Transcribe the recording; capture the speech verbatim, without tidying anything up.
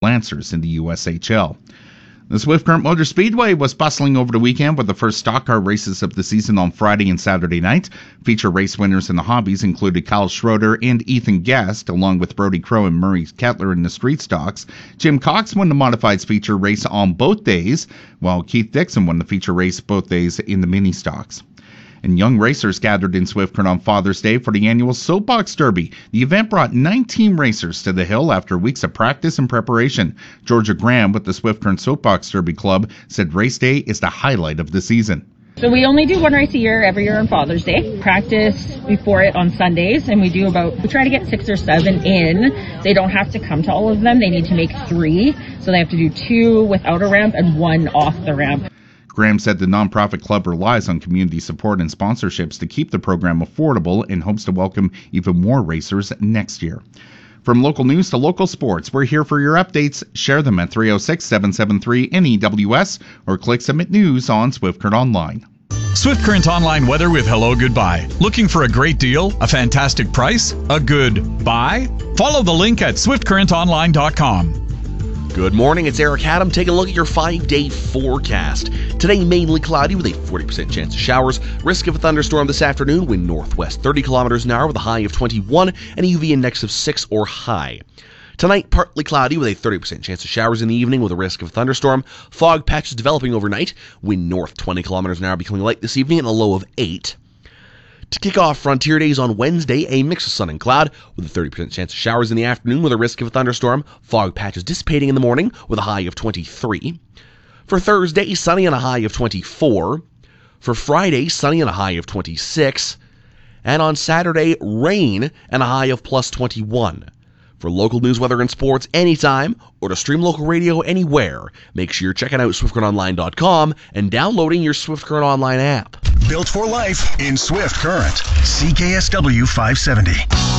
Lancers in the U S H L. The Swift Current Motor Speedway was bustling over the weekend with the first stock car races of the season on Friday and Saturday night. Feature race winners in the hobbies included Kyle Schroeder and Ethan Guest, along with Brody Crow and Murray Kettler in the street stocks. Jim Cox won the modifieds feature race on both days, while Keith Dixon won the feature race both days in the mini stocks. And young racers gathered in Swift Current on Father's Day for the annual Soapbox Derby. The event brought nineteen racers to the hill after weeks of practice and preparation. Georgia Graham with the Swift Current Soapbox Derby Club said race day is the highlight of the season. So we only do one race a year, every year on Father's Day. Practice before it on Sundays, and we do about, we try to get six or seven in. They don't have to come to all of them. They need to make three. So they have to do two without a ramp and one off the ramp. Graham said the nonprofit club relies on community support and sponsorships to keep the program affordable and hopes to welcome even more racers next year. From local news to local sports, we're here for your updates. Share them at three oh six, seven seven three, N E W S or click Submit News on Swift Current Online. Swift Current Online weather with Hello Goodbye. Looking for a great deal, a fantastic price, a good buy? Follow the link at swift current online dot com. Good morning, it's Eric Haddam taking a look at your five-day forecast. Today, mainly cloudy with a forty percent chance of showers. Risk of a thunderstorm this afternoon, wind northwest thirty kilometers an hour with a high of twenty-one and a U V index of six or high. Tonight, partly cloudy with a thirty percent chance of showers in the evening with a risk of a thunderstorm. Fog patches developing overnight. Wind north twenty kilometers an hour becoming light this evening and a low of eight. To kick off Frontier Days on Wednesday, a mix of sun and cloud with a thirty percent chance of showers in the afternoon with a risk of a thunderstorm. Fog patches dissipating in the morning with a high of twenty-three. For Thursday, sunny and a high of twenty-four. For Friday, sunny and a high of twenty-six. And on Saturday, rain and a high of plus twenty-one. For local news, weather, and sports anytime, or to stream local radio anywhere, make sure you're checking out swift current online dot com and downloading your Swift Current Online app. Built for life in Swift Current. C K S W five seventy.